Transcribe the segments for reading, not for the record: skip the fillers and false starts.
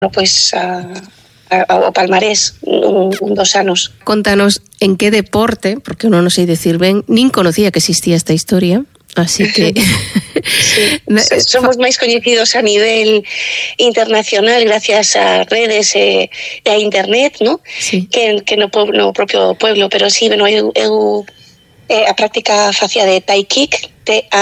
pois ao palmarés un 2 anos. Contanos en que deporte, porque eu non sei decir ben, nin conocía que existía esta historia, así que sí, somos máis coñecidos a nivel internacional gracias a redes e a internet, ¿no? Sí. que no propio pueblo, pero sí, bueno, eu a práctica facía de Tai Kick,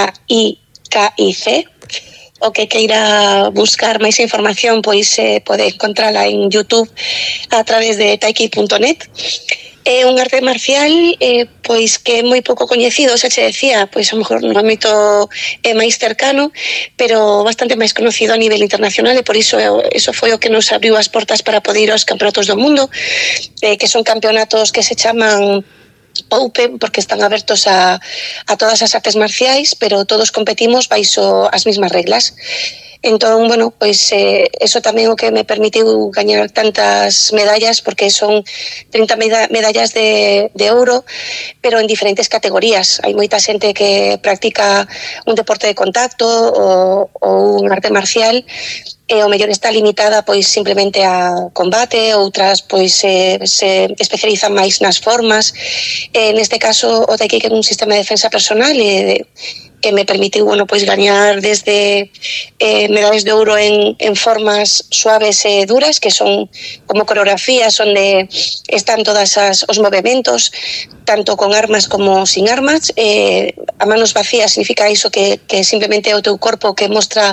TAIKIC. O que queira buscar máis información, pois pode encontrala en YouTube a través de taiki.net. É un arte marcial pois que é moi pouco coñecido, xa che decía, pois a lo mejor no ámbito máis cercano, pero bastante máis conocido a nivel internacional, e por iso foi o que nos abriu as portas para poder ir aos campeonatos do mundo, que son campeonatos que se chaman Open, porque están abertos a todas as artes marciais, pero todos competimos baixo as mismas reglas. Entón, bueno, pois eso tamén o que me permitiu gañar tantas medallas, porque son 30 medallas de ouro, pero en diferentes categorías. Hai moita xente que practica un deporte de contacto ou un arte marcial, e o mellor está limitada pois simplemente a combate, outras pois se especializan máis nas formas. Neste caso o Taiki é un sistema de defensa personal que me permitiu, bueno, pois gañar desde medallas de ouro en formas suaves e duras, que son como coreografías onde están todas os movimentos, tanto con armas como sin armas. A manos vacías significa iso que simplemente é o teu corpo que mostra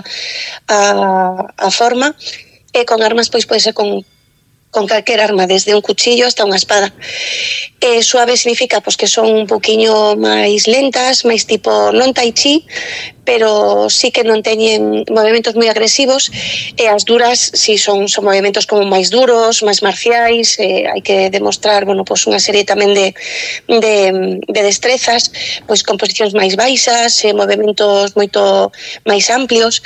a forma, e con armas pois pode ser con calquer arma, desde un cuchillo hasta unha espada. Suave significa pois que son un poquinho máis lentas, máis tipo non tai chi, pero sí que non teñen movimentos moi agresivos, e as duras si son movimentos como máis duros, máis marciais. Hai que demostrar, bueno, pois unha serie tamén de destrezas, pois con posicións máis baixas, movimentos moito máis amplios.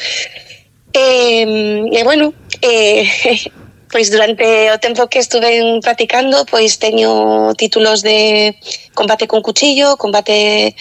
Bueno, pois durante o tempo que estuve practicando, pois teño títulos de combate con cuchillo, combate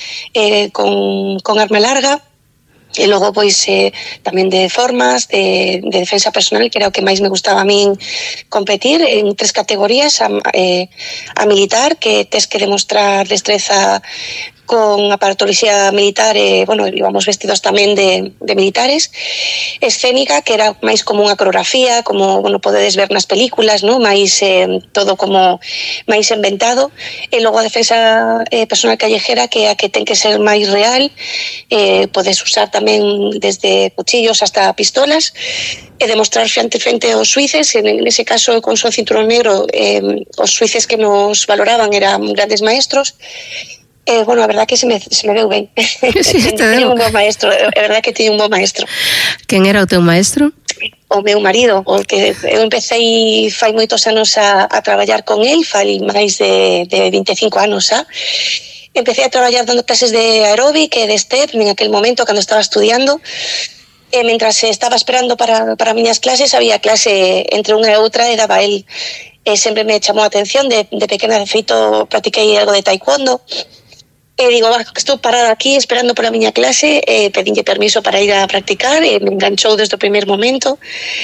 con arma larga, e logo pois tamén de formas, de defensa personal, que era o que máis me gustaba a min competir, en 3 categorías: a militar, que tes que demostrar destreza con aparatología militar, bueno, íbamos vestidos tamén de militares. Escénica, que era máis como unha coreografía, como, bueno, podedes ver nas películas, ¿no? Máis todo como máis inventado. E logo a defensa personal callejera, que é a que ten que ser máis real. Podes usar tamén desde cuchillos hasta pistolas, e demostrar frente aos suíces. En ese caso, con o cinturón negro, os suíces que nos valoraban eran grandes maestros. Bueno, a verdad que se me deu ben. Sí, teño un bo maestro, é verdad que teño un bo maestro. Quen era o teu maestro? O meu marido, o que eu empecei fai moitos anos a traballar con el, fai máis de 25 anos xa. Empecé a traballar dando clases de aeróbic e de step en aquel momento, cando estaba estudiando. E mentras estaba esperando para miñas clases, había clase entre unha e outra, e daba el. Sempre me chamou a atención. De pequena, de feito, practiquei algo de taekwondo. E digo, estou parada aquí esperando pola miña clase, pedinlle permiso para ir a practicar, e me enganchou desde o primeiro momento.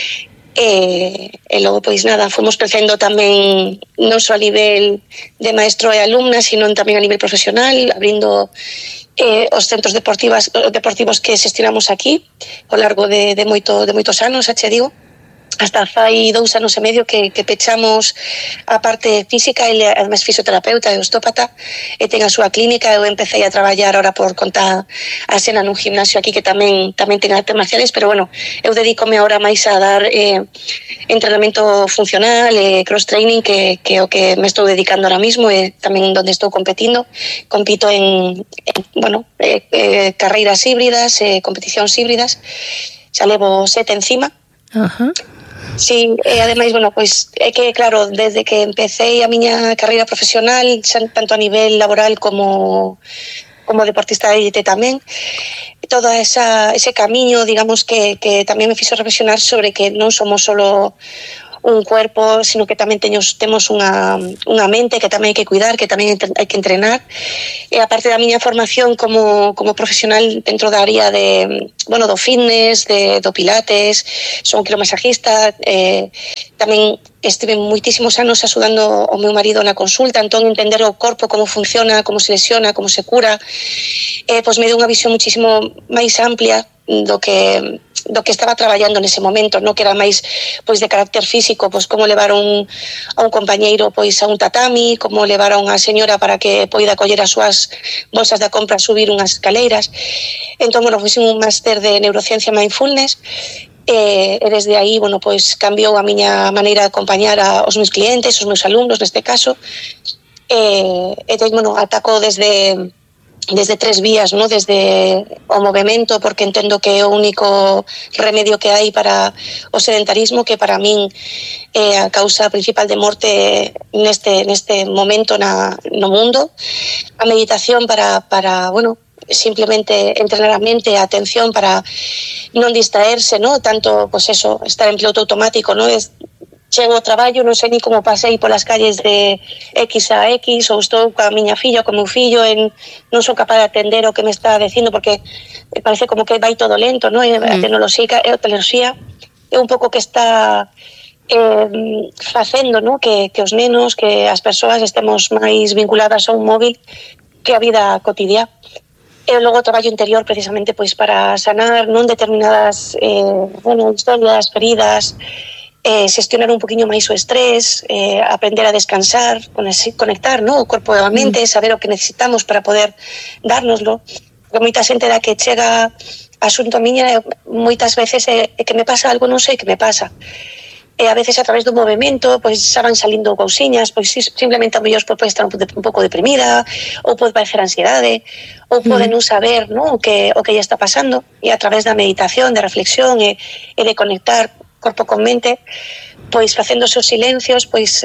E logo, pois nada, fomos crecendo tamén non só a nivel de maestro e alumna, sino tamén a nivel profesional, abrindo os centros deportivos que xestionamos aquí ao largo de moitos anos, xa che digo. Hasta fai 2 anos e medio que pechamos a parte física. Ele é máis fisioterapeuta e osteópata, e ten a súa clínica. Eu empecé a traballar ahora por conta a xena nun gimnasio aquí que tamén ten artes marciales, pero bueno, eu dedícome ahora máis a dar entrenamento funcional e cross-training, que é o que me estou dedicando ahora mismo, e tamén onde estou competindo. Compito en carreiras híbridas, competicións híbridas. Xa levo 7 encima. Ajá. Sí, e ademais, bueno, pois é que, claro, desde que empecé a miña carreira profesional, tanto a nivel laboral como deportista de élite tamén, todo ese camiño, digamos, que tamén me fixo reflexionar sobre que non somos solo un cuerpo, sino que tamén temos unha mente que tamén hai que cuidar, que tamén hai que entrenar. E aparte da miña formación como profesional dentro da área do fitness, do pilates, son quiromasajista, tamén estive moitísimos anos axudando ao meu marido na consulta, entón entender o corpo, como funciona, como se lesiona, como se cura, pois me deu unha visión muchísimo máis amplia do que estaba traballando nese momento, no que era máis pois de carácter físico, pois como levar a un compañeiro pois a un tatami, como levar a unha señora para que poida coller as súas bolsas da compra, subir unhas escaleiras. Entón, fiz un máster de neurociencia mindfulness, e desde aí, pois cambiou a miña maneira de acompañar aos meus clientes, os meus alumnos neste caso, e ataco desde 3 vías, ¿no? Desde o movimento, porque entendo que é o único remedio que hai para o sedentarismo, que para min é a causa principal de morte neste momento no mundo. A meditación para simplemente entrenar a mente, a atención para non distraerse, ¿no? Tanto, estar en piloto automático, ¿no? Chego ao traballo, non sei ni como pasei polas calles de X a X, ou estou coa miña filla, co meu fillo, non sou capaz de atender o que me está dicindo, porque parece como que vai todo lento, non? A tecnoloxía é un pouco que está facendo, non? Que os nenos, que as persoas estemos máis vinculadas a un móvil que a vida cotidiá. E logo o traballo interior precisamente pois para sanar non determinadas historias, feridas, xestionar un poquinho máis o estrés, aprender a descansar, conectar, ¿no? O corpo e a mente, saber o que necesitamos para poder dárnoslo. Porque moita xente da que chega asunto a miña, moitas veces é que me pasa algo, non sei que me pasa. E a veces a través do movimento, pois xa van salindo cousiñas, pois simplemente a mellor pode estar un pouco deprimida, ou pode parecer ansiedade, ou pode non saber, ¿no? o que lle está pasando, e a través da meditación, de reflexión e de conectar corpo con mente, pois facendo os seus silencios, pois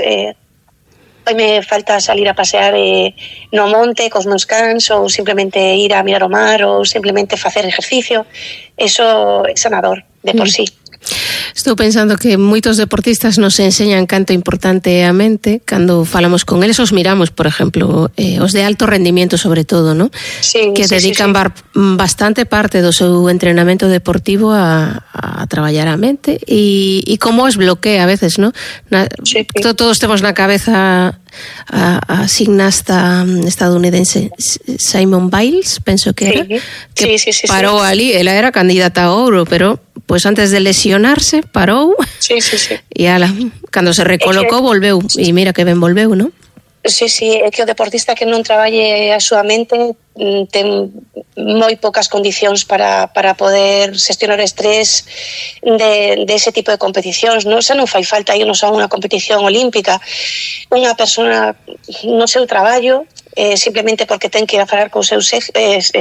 me falta salir a pasear no monte cos meus cans, ou simplemente ir a mirar o mar, ou simplemente facer ejercicio. Eso é sanador de por sí. Estou pensando que moitos deportistas nos enseñan canto importante é a mente cando falamos con eles, os miramos, por exemplo, os de alto rendimiento sobre todo, ¿no? Sí, que dedican bastante parte do seu entrenamento deportivo a traballar a mente e como os bloquea a veces, ¿no? Todos temos na cabeza a gimnasta estadounidense Simone Biles, penso que era, que parou ali, ela era candidata a ouro, pero pois antes de lesionarse parou e cando se recolocou volveu, e mira que ben volveu, non? Sí, é que o deportista que non traballe a súa mente ten moi poucas condicións para poder xestionar o estrés de ese tipo de competicións, non? Xa non fai falta irnos a unha competición olímpica. Unha persona no seu traballo, simplemente porque ten que ir a falar co seu xefe,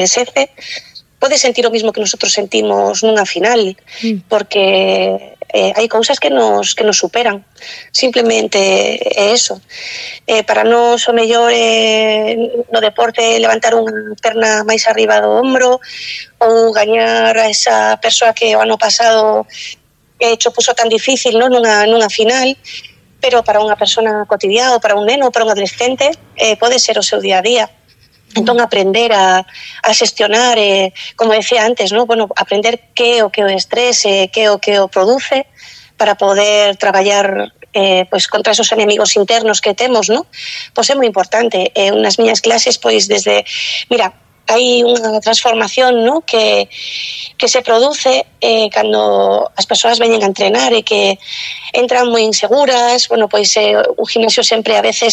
pode sentir o mismo que nosotros sentimos nunha final, porque hai cousas que nos superan. Simplemente é eso. Para nós o mellor no deporte levantar unha perna máis arriba do ombro, ou gañar a esa persoa que o ano pasado puso tan difícil, non? nunha final, pero para unha persona cotidiana, ou para un neno, ou para un adolescente, pode ser o seu día a día. Entón, aprender a xestionar, como decía antes, ¿no? Aprender que é o estrés, que é o que o produce, para poder traballar contra esos enemigos internos que temos, ¿no? Pois é moi importante. Nas miñas clases, desde... Mira, hai unha transformación, ¿no? que se produce cando as persoas veñen a entrenar e que entran moi inseguras. Un gimnasio sempre a veces,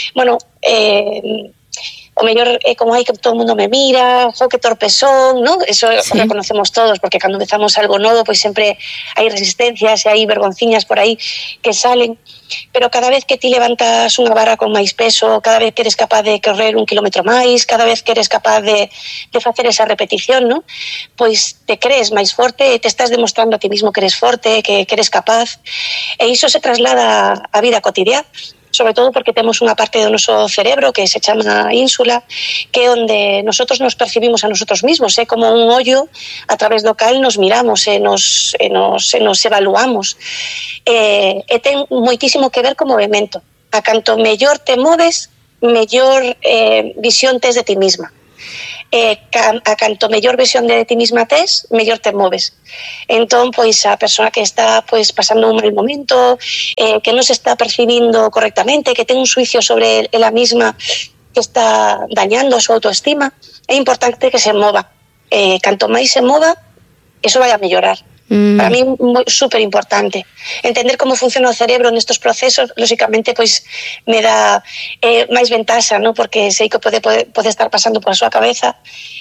o mellor é como que todo o mundo me mira, que torpes son, ¿no? Eso lo reconocemos todos, porque cando empezamos algo novo, sempre hai resistencias e hai vergonciñas por aí que salen, pero cada vez que ti levantas unha barra con máis peso, cada vez que eres capaz de correr 1 kilómetro máis, cada vez que eres capaz de facer esa repetición, ¿no? Pois te crees máis forte e te estás demostrando a ti mismo que eres forte, que eres capaz, e iso se traslada á vida cotidiana. sobre todo porque temos unha parte do noso cerebro que se chama ínsula, que é onde nosotros nos percibimos a nosotros mismos, é como un ollo a través do cal nos miramos e nos evaluamos. E ten moitísimo que ver co movimento. A canto mellor te moves, mellor visión tes de ti misma. A canto mellor visión de ti misma tes, mellor te moves. Entón, pois, a persoa que está pois pasando un mal momento, que non se está percibindo correctamente, que ten un suicio sobre ela misma, que está dañando a súa autoestima, é importante que se mova. Canto máis se mova, eso vai a mellorar. Para mí é super importante entender como funciona o cerebro nestos procesos. Lógicamente pois me dá máis ventaxa, ¿no? Porque sei que pode estar pasando por a súa cabeza,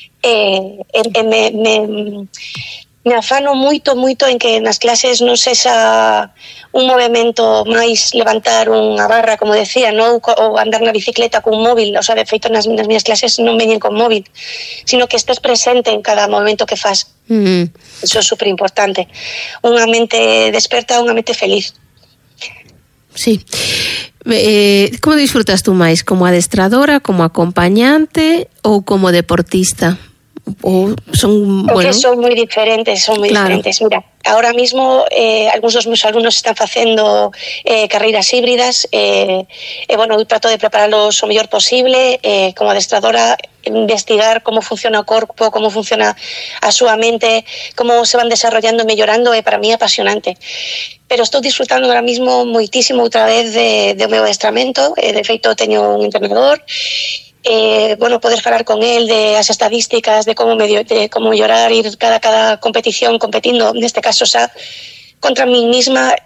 me afano moito en que nas clases non sexa un movimento máis levantar unha barra, como decía, non? Ou andar na bicicleta cun móvil. O sea, de feito nas miñas clases non veñen con móvil, sino que estés presente en cada movimento que fas. Eso é super importante. Unha mente desperta, unha mente feliz. Sí. Como disfrutas tú máis? Como adestradora, como acompañante ou como deportista? Ou son, porque son moi diferentes, Mira, ahora mismo algúns dos meus alumnos están facendo carreiras híbridas, bueno, eu trato de prepararlos o mellor posible, como adestradora, investigar como funciona o corpo, como funciona a súa mente, como se van desarrollando e mellorando, para mí é apasionante. Pero estou disfrutando ahora mismo moitísimo outra vez do meu adestramento. De feito, teño un entrenador, bueno, poder falar con él de as estadísticas, de como mellorar, ir cada competición competindo, neste caso xa contra mí misma,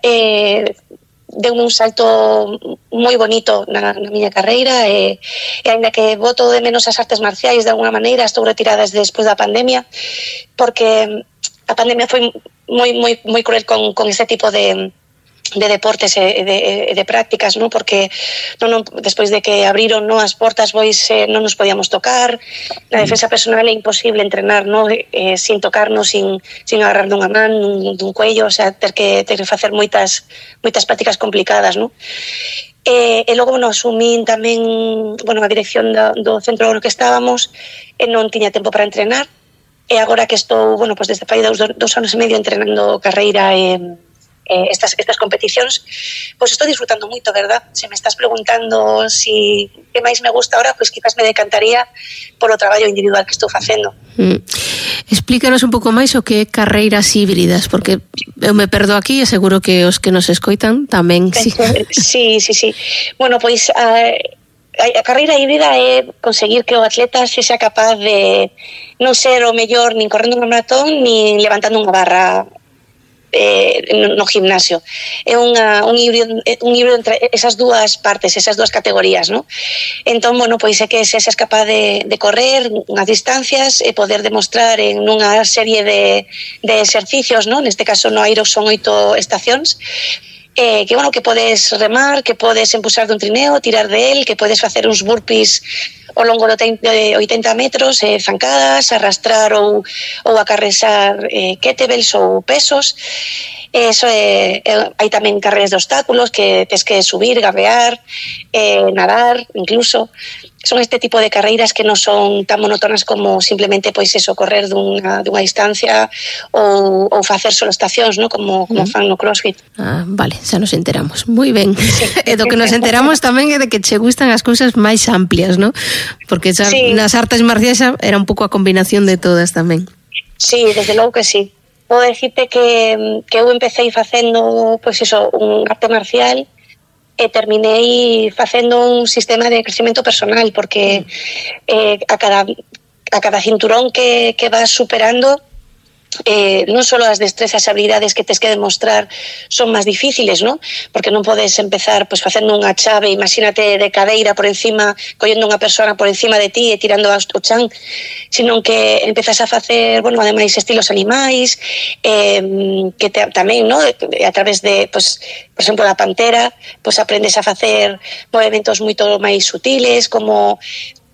deu un salto moi bonito na miña carreira, e ainda que boto de menos as artes marciais de alguna maneira, estou retirada despois da pandemia, porque a pandemia foi moi cruel con ese tipo de deportes e de prácticas, ¿no? Porque despois de que abriron, ¿no?, as portas, non nos podíamos tocar. Na defensa personal é imposible entrenar, ¿no?, sin tocarnos, sin agarrar dunha man, dun cuello, o sea, ter que facer moitas prácticas complicadas, ¿no? E logo, bueno, asumín tamén, bueno, a dirección do centro no que estábamos, e non tiña tempo para entrenar, e agora que estou, bueno, pues desde fai 2 anos e medio entrenando carreira estas competicións, pois estou disfrutando moito, verdad? Se me estás preguntando si que máis me gusta ahora, pois quizás me decantaría polo traballo individual que estou facendo. Explícanos un pouco máis o que é carreiras híbridas, porque eu me perdo aquí e seguro que os que nos escoitan tamén. Sí. Bueno, pois a carreira híbrida é conseguir que o atleta sexa capaz de non ser o mellor nin correndo un maratón nin levantando unha barra no gimnasio. É un híbrido entre esas dúas partes, esas dúas categorías, ¿no? Entón, bueno, pois é que se es capaz de correr unhas distancias e poder demostrar en unha serie de exercicios, ¿no? Neste caso no Aero son 8 estacións, que, bueno, que podes remar, que podes empuxar dun trineo, tirar de él, que podes facer uns burpees ao longo de 80 metros, zancadas, arrastrar ou acarrexar kettlebells ou pesos. Eso hai tamén carreiras de obstáculos que tes que subir, gabear, nadar, incluso. Son este tipo de carreiras que non son tan monótonas como simplemente pois eso, correr dunha distancia ou facer solo estacións, ¿no? Como fan no CrossFit. Vale, xa nos enteramos. Moi ben. Sí. E do que nos enteramos tamén é de que che gustan as cousas máis amplias, ¿no? Porque xa, sí, nas artes marciais era un pouco a combinación de todas tamén. Sí, desde logo que sí. Podo decirte que eu empecé facendo, pois eso, un arte marcial, e terminei facendo un sistema de crecemento personal, porque a cada cinturón que vas superando, non só as destrezas e habilidades que tes que demostrar son máis difíciles, ¿no? Porque non podes empezar pois facendo unha chave, imagínate, de cadeira por encima, collendo unha persona por encima de ti e tirando o chan, sino que empezas a facer, bueno, ademais estilos animais, que tamén, ¿no?, a través de, pois, por exemplo, da pantera, pois aprendes a facer movimentos moito máis sutiles, como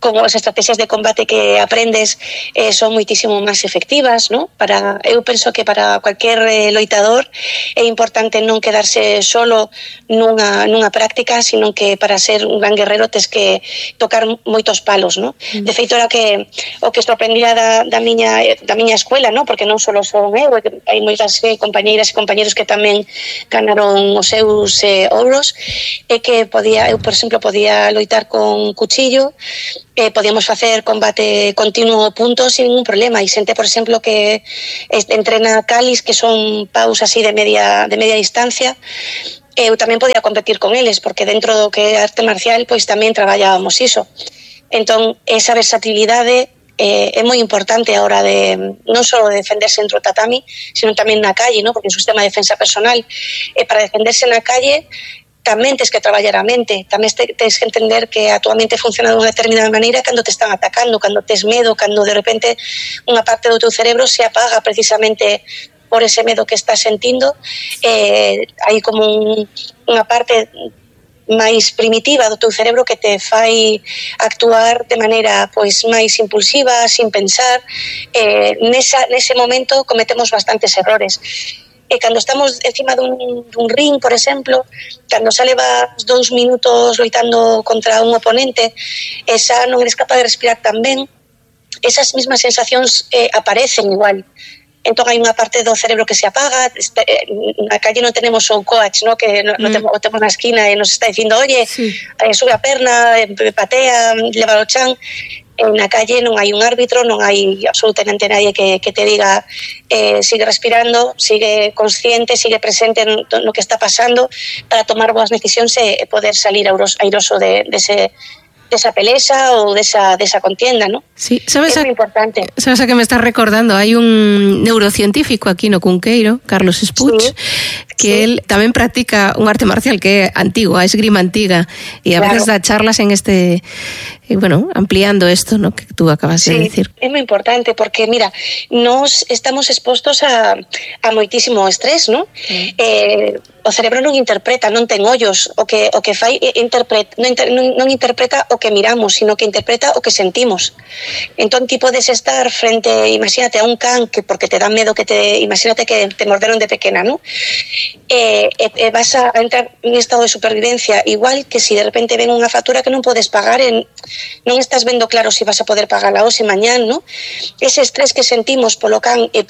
como as estrategias de combate que aprendes son moitísimo máis efectivas, ¿no? Eu penso que para cualquier loitador é importante non quedarse solo nunha práctica, sino que para ser un gran guerrero tes que tocar moitos palos, ¿no? De feito, era o que sorprendía da miña escuela, ¿no? Porque non só son eu, hai moitas compañeiras e compañeros que tamén ganaron os seus ouros, e que eu, por exemplo, podía loitar con cuchillo, podíamos facer combate continuo punto sin ningún problema, e xente, por exemplo, que entrena calis, que son paus así de media distancia, eu tamén podía competir con eles, porque dentro do que é arte marcial pois tamén traballábamos iso. Entón, esa versatilidade é moi importante a hora de non só defenderse dentro do tatami, sino tamén na calle, ¿no? Porque é un sistema de defensa personal, e para defenderse na calle tamén tens que traballar a mente, tamén tens que entender que a tua mente funciona de unha determinada maneira cando te están atacando, cando tes medo, cando de repente unha parte do teu cerebro se apaga precisamente por ese medo que estás sentindo. Hai como unha parte máis primitiva do teu cerebro que te fai actuar de maneira pois máis impulsiva, sin pensar. Nese momento cometemos bastantes errores. E cando estamos encima dun ring, por exemplo, cando xa levas 2 minutos loitando contra un oponente, e xa non eres capaz de respirar tan ben, esas mismas sensacións aparecen igual. Entón hai unha parte do cerebro que se apaga. Na calle non tenemos un coach, ¿no? Que o temos na esquina e nos está dicindo, oye, sube a perna, patea, leva o chan. Na calle non hai un árbitro, non hai absolutamente nadie que te diga sigue respirando, sigue consciente, sigue presente no que está pasando para tomar boas decisións e poder salir airoso desa pelesa ou desa contienda, ¿no? Sí, sabes, é moi importante. Sabes a que me estás recordando, hai un neurocientífico aquí no Cunqueiro, Carlos Espuch, que él tamén practica un arte marcial que é antigua, a esgrima antiga, e a veces da charlas en ampliando esto, ¿no? Que tú acabas de decir. É moi importante porque, mira, nos estamos expostos a moitísimo estrés, ¿no? O cerebro non interpreta, non ten ollos, o que fai non interpreta o que miramos, sino que interpreta o que sentimos. Entón, ti podes estar frente, imagínate, a un can que porque te dá medo imagínate que te morderon de pequena, ¿no? Vas a entrar en estado de supervivencia, igual que si de repente ven unha factura que non podes pagar, non estás vendo claro se vas a poder pagala hoxe, mañán, ¿no? Ese estrés que sentimos polo can e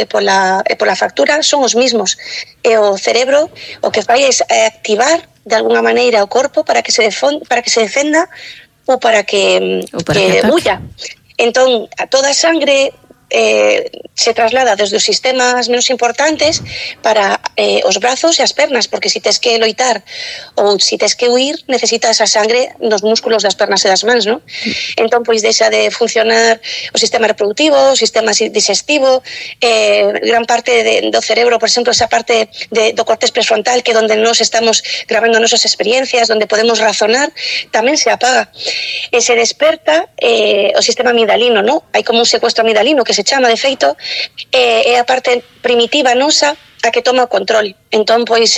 pola factura son os mismos, e o cerebro o que fai é activar de alguna maneira o corpo para que se defenda ou para que huya. Entón, toda a sangre se traslada desde os sistemas menos importantes para os brazos e as pernas, porque se tes que loitar ou se tes que huir, necesitas a sangre nos músculos das pernas e das mans, ¿no? Entón, pois deixa de funcionar o sistema reproductivo, o sistema digestivo, gran parte do cerebro, por exemplo, esa parte do cortex prefrontal, que é onde nós estamos grabando nosas experiencias, onde podemos razonar, tamén se apaga. E se desperta o sistema amigdalino, ¿no? Hai como un secuestro amigdalino que se chama, de feito, é a parte primitiva nosa a que toma o control. Entón, pois,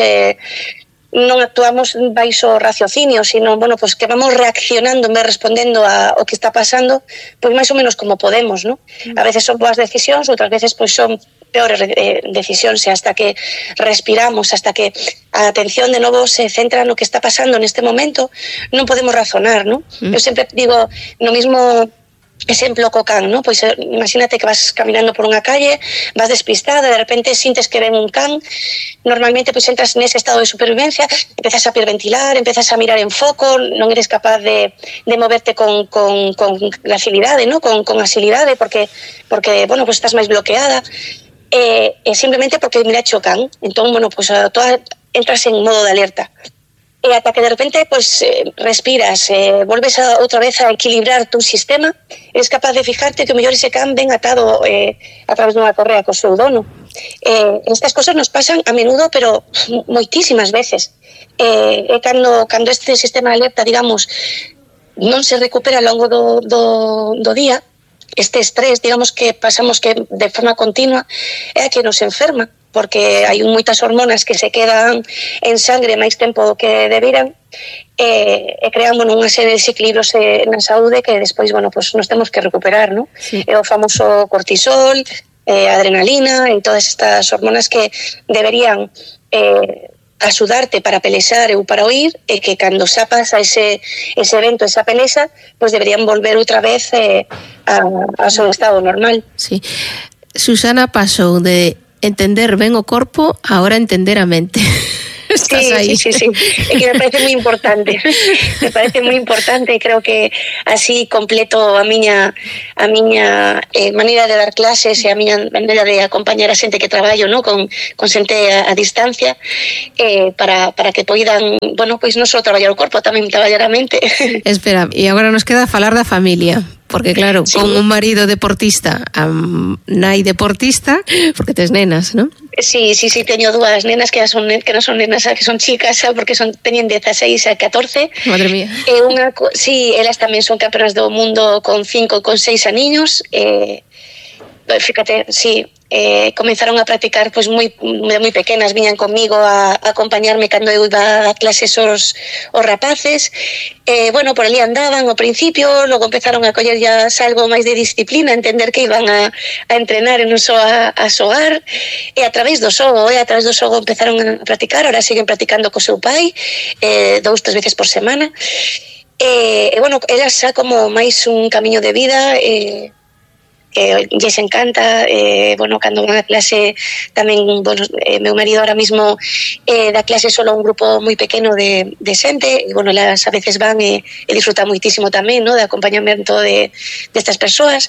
non actuamos baixo raciocinio, sino, pois que vamos reaccionando en vez respondendo ao que está pasando, pois máis ou menos como podemos, ¿no? A veces son boas decisións, outras veces pois son peores decisións, e hasta que respiramos, hasta que a atención de novo se centra no que está pasando neste momento, non podemos razonar, ¿no? Eu sempre digo no mismo exemplo co can, ¿no? Pois imagínate que vas caminando por unha calle, vas despistada, de repente sintes que ven un can, normalmente pois entras nese estado de supervivencia, empezas a hiperventilar, empezas a mirar en foco, non eres capaz de moverte con facilidade, ¿no? Con asilidade, porque pois estás máis bloqueada, simplemente porque mirache o can. Entón, pois entras en modo de alerta. E ata que de repente pois respiras, volves outra vez a equilibrar tu sistema, eres capaz de fijarte que o mellor ese can ven atado a través dunha correa co seu dono. Estas cosas nos pasan a menudo, pero moitísimas veces. Cando este sistema de alerta, digamos, non se recupera ao longo do día, este estrés, digamos, que pasamos que de forma continua, é a que nos enferma. porque hai moitas hormonas que se quedan en sangre máis tempo do que deberan, e crean unha serie de desequilibrios na saúde que despois, pues nos temos que recuperar, ¿no? Sí. O famoso cortisol, adrenalina e todas estas hormonas que deberían axudarte para pelexar ou para oír, e que cando xa pasa ese evento, esa pelexa, pues deberían volver outra vez ao seu estado normal. Sí. Susana pasou de entender ben o corpo a ahora entender a mente. Sí. É que me parece moi importante. Me parece moi importante e creo que así completo a miña maneira de dar clases e a miña maneira de acompañar a xente que traballo, ¿no? con xente a distancia, para que poidan, pues non só traballar o corpo, tamén traballar a mente. Espera, e agora nos queda falar da familia. Porque claro, sí, con un marido deportista, nai deportista, porque tes nenas, ¿no? Sí, teño dúas nenas que non son nenas, que son chicas, porque teñen 16 a 14. Madre mía. Sí, elas tamén son campeonas do mundo con 5 e con 6 aniños. Fíjate, sí, comenzaron a practicar pues moi pequenas, viñan comigo a acompañarme cando eu iba a clases os rapaces. Por ali andaban ao principio, logo empezaron a coller ya algo máis de disciplina, entender que iban a entrenar e non só a xogar, e a través do xogo empezaron a practicar. Ahora siguen practicando co seu pai 2-3 veces por semana. Elas xa como máis un camiño de vida, que lles encanta. Cando van a clase tamén, meu marido ahora mismo dá clase solo a un grupo moi pequeno de xente, e elas a veces van e disfrutan moitísimo tamén, ¿no? De acompañamento de estas persoas.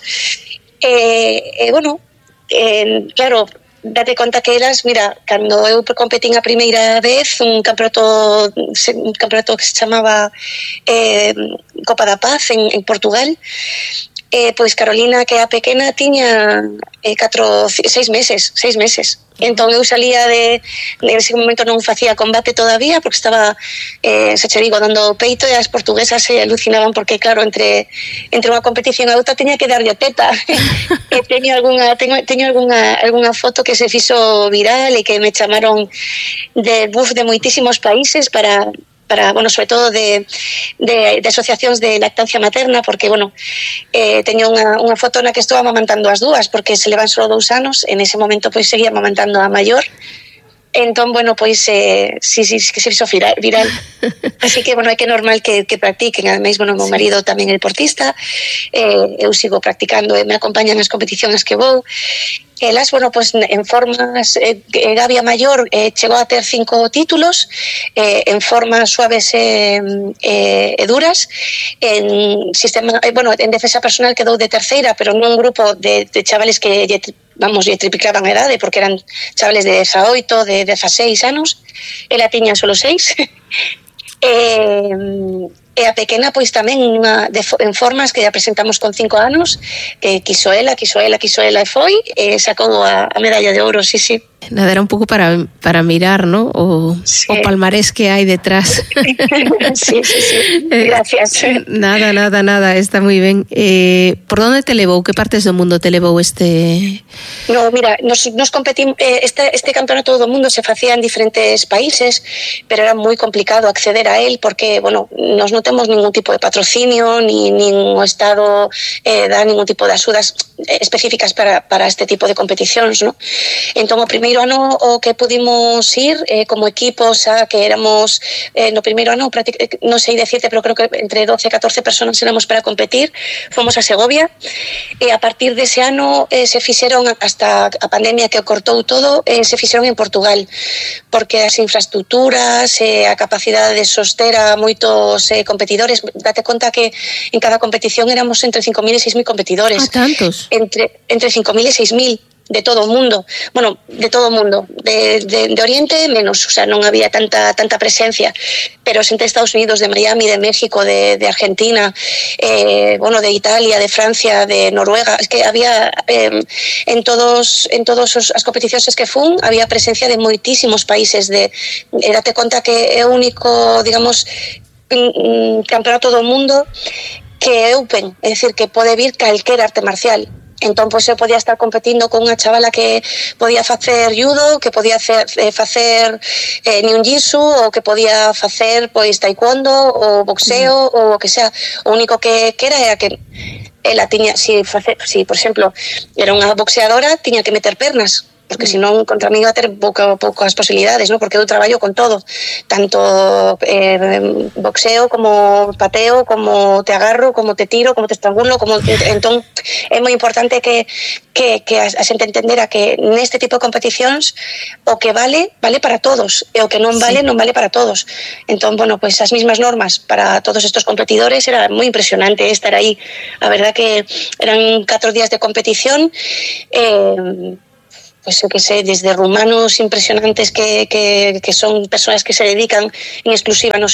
Claro, date conta que elas, mira, cando eu competín a primeira vez un campeonato que se chamaba Copa da Paz en Portugal, pois Carolina, que é a pequena, tiña 6 meses. Entón eu salía nese momento non facía combate todavía, porque estaba, dando peito, e as portuguesas se alucinaban porque, claro, entre unha competición e outra teña que darlle teta. Teño algunha foto que se fixo viral e que me chamaron de buff de moitísimos países para sobre todo de asociacións de lactancia materna, porque, teño unha foto na que estou amamantando as dúas, porque se levan só 2 anos, en ese momento pois seguía amamantando a maior. Entón, sí, que se fixo viral. Así que, é que normal que practiquen. Ademais, meu marido tamén é deportista, eu sigo practicando e me acompañan as competicións que vou. Elas, en formas, Gabi a maior chegou a ter 5 títulos, en formas suaves e duras, en defensa personal quedou de terceira, pero nun grupo de chavales que lle triplicaban a idade, porque eran chavales de 18, de 16 anos, ela tiña solo 6. E a pequena pois tamén en formas que a presentamos con 5 anos, que quiso ela e foi, e sacou a medalla de ouro, sí. Nada, era un pouco para mirar, ¿no? O palmarés que hai detrás. Sí. Gracias. Nada, está moi ben. Por onde te levou? Que partes do mundo te levou este? No, mira, nos competimos, este campeonato do mundo se facía en diferentes países, pero era moi complicado acceder a él, porque, nos non temos ningún tipo de patrocinio, ni o Estado dá ningún tipo de axudas específicas para este tipo de competicións, ¿no? Entón, o primeiro ano o que pudimos ir como equipo, xa que éramos no primeiro ano, non sei decirte, pero creo que entre 12 e 14 personas éramos para competir, fomos a Segovia, e a partir dese ano se fixeron, hasta a pandemia que cortou todo, se fixeron en Portugal, porque as infraestructuras, a capacidade de soster a moitos competidores, date conta que en cada competición éramos entre 5.000 e 6.000 competidores. Tantos? Entre 5.000 e 6.000. De todo o mundo, de Oriente menos, o sea, non había tanta presencia, pero entre Estados Unidos, de Miami, de México, de Argentina, de Italia, de Francia, de Noruega, es que había en todos as competicións que fun, había presencia de moitísimos países, date conta que é o único, digamos, campeonato do mundo que é open, é dicir, que pode vir calquera arte marcial. Entón, pois, eu podía estar competindo con unha chavala que podía facer judo, que podía facer ninjitsu, ou que podía facer, pois, taekwondo, ou boxeo, ou o que sea. O único que era que ela tiña, si por exemplo, era unha boxeadora, tiña que meter pernas, porque senón contra mí iba a ter poucas posibilidades, ¿no? Porque eu traballo con todo, tanto boxeo como pateo, como te agarro, como te tiro, como te estrangulo, entón é moi importante que a xente entendera que neste tipo de competicións o que vale para todos, e o que non vale non vale para todos. Entón, bueno, pues as mismas normas para todos estos competidores, era moi impresionante estar aí. A verdad que eran 4 días de competición, pues eu que sei, desde rumanos impresionantes que son persoas que se dedican en exclusiva na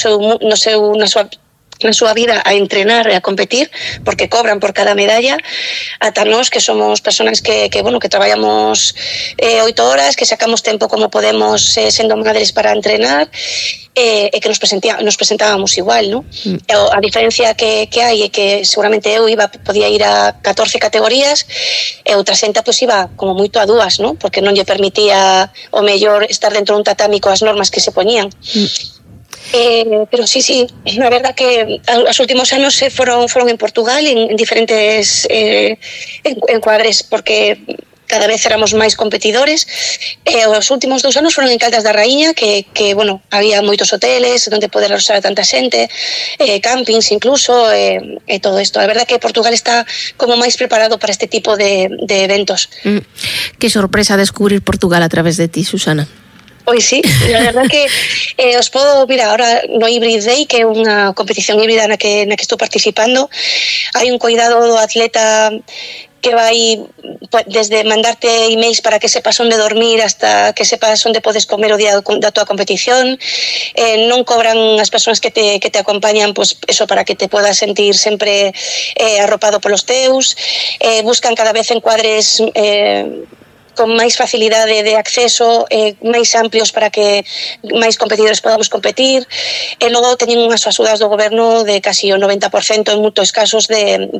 súa vida a entrenar e a competir, porque cobran por cada medalla, ata nós que somos persoas que traballamos 8 horas, que sacamos tempo como podemos sendo madres para entrenar, e que nos presentábamos igual, ¿no? A diferencia que hai é que seguramente eu podía ir a 14 categorías e outra xenta pois iba como moito a 2, ¿no? Porque non lle permitía o mellor estar dentro dun tatami coas normas que se poñían. Pero sí, la verdad que os últimos anos foron en Portugal en diferentes encuadres, porque cada vez éramos máis competidores. Os últimos 2 anos foron en Caldas da Raíña, que bueno, había moitos hoteles onde poder alojar a tanta xente, campings incluso, e todo isto. A verdad que Portugal está como máis preparado para este tipo de eventos. Que sorpresa descubrir Portugal a través de ti, Susana. Pois sí, la verdad que os podo, mira, ahora no Hybrid Day, que é unha competición híbrida na que estou participando, hai un cuidado do atleta que vai desde mandarte emails para que sepas onde dormir hasta que sepas onde podes comer o día da tua competición. Non cobran as persoas que te acompañan, pues eso, para que te podas sentir sempre arropado polos teus. Buscan cada vez encuadres con máis facilidade de acceso, máis amplios para que máis competidores podamos competir, e logo teñen unhas axudas do goberno de casi o 90% en moitos casos de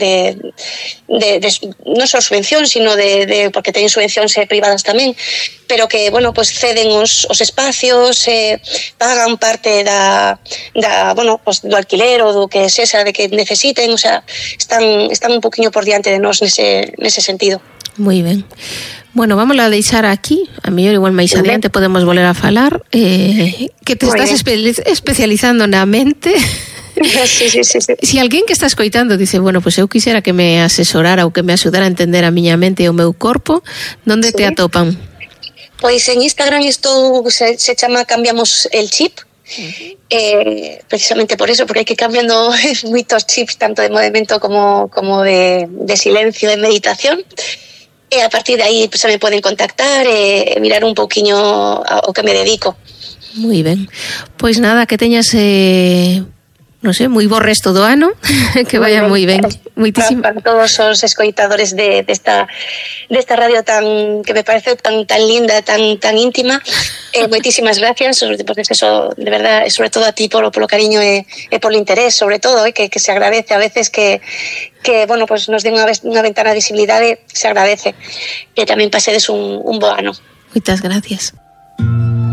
non só subvención, sino porque teñen subvencións privadas tamén, pero que, bueno, pues ceden os espacios, pagan parte do alquiler ou do que sexa de que necesiten, o sea, están un poquinho por diante de nós nese sentido. Moi ben. Bueno, vamos a deixar aquí, a mellor igual máis adiante podemos volver a falar, que te estás especializando na mente. Sí. Si alguén que está escoitando dice, bueno, pues eu quixera que me asesorara ou que me axudara a entender a miña mente e o meu corpo, onde te atopan? Pois en Instagram isto se chama Cambiamos el Chip. Precisamente por eso, porque hai que cambiando moitos chips, tanto de movimento como de silencio, de meditación. E a partir de aí pues, me poden contactar e mirar un pouquiño ao que me dedico. Moi ben. Pois nada, que teñas non sei, moi bo resto do ano, que vaya moi ben. Moitísimo. Para todos os escoitadores desta radio que me parece tan linda, tan íntima, moitísimas gracias, porque eso, de verdad, sobre todo a ti polo cariño e polo interés, sobre todo, que se agradece a veces que bueno, pues nos den unha ventana de visibilidade, se agradece. Que tamén pasedes un bo ano. Moitas gracias.